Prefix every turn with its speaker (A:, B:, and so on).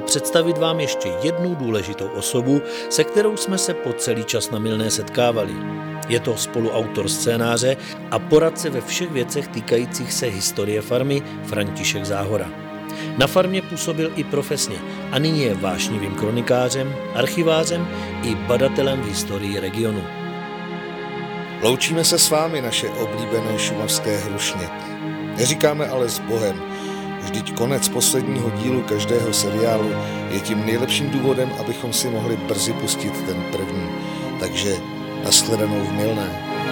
A: představit vám ještě jednu důležitou osobu, se kterou jsme se po celý čas na Mylné setkávali. Je to spoluautor scénáře a poradce ve všech věcech týkajících se historie farmy František Záhora. Na farmě působil i profesně a nyní je vášnivým kronikářem, archivářem i badatelem v historii regionu.
B: Loučíme se s vámi, naše oblíbené šumavské hrušně. Neříkáme ale s Bohem. Vždyť konec posledního dílu každého seriálu je tím nejlepším důvodem, abychom si mohli brzy pustit ten první. Takže nashledanou v Mylné.